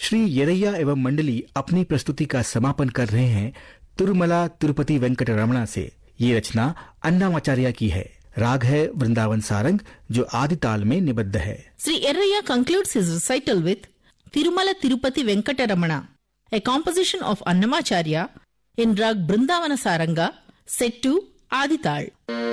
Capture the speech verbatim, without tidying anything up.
श्री यरैया एवं मंडली अपनी प्रस्तुति का समापन कर रहे हैं तिरुमला तिरुपति वेंकट रमणा से। ये रचना अन्नामाचार्य की है। राग है वृंदावन सारंग जो आदि ताल में निबद्ध है। Sri Yerraya concludes his recital with Tirumala Tirupati Venkataramana, a composition of Annamacharya in rag Brindavana Saranga set to Adi Tal.